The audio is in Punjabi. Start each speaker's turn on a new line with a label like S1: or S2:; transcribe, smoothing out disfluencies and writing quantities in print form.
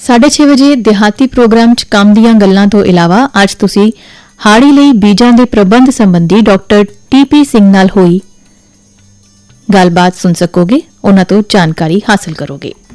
S1: 6:30 ਵਜੇ ਦਿਹਾਤੀ ਪ੍ਰੋਗਰਾਮ 'ਚ ਕੰਮ ਦੀਆਂ ਗੱਲਾਂ ਤੋਂ ਇਲਾਵਾ ਅੱਜ ਤੁਸੀਂ ਹਾੜੀ ਲਈ ਬੀਜਾਂ ਦੇ ਪ੍ਰਬੰਧ ਸੰਬੰਧੀ ਡਾਕਟਰ TP ਸਿੰਘ ਨਾਲ ਹੋਈ ਗੱਲਬਾਤ ਸੁਣ ਸਕੋਗੇ, ਉਹਨਾਂ ਤੋਂ ਜਾਣਕਾਰੀ ਹਾਸਲ ਕਰੋਗੇ।